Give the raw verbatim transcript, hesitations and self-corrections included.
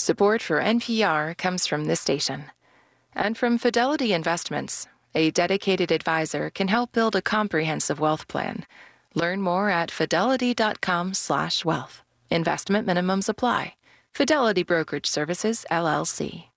Support for N P R comes from this station and from Fidelity Investments. A dedicated advisor can help build a comprehensive wealth plan. Learn more at fidelity dot com slash wealth. Investment minimums apply. Fidelity Brokerage Services, L L C.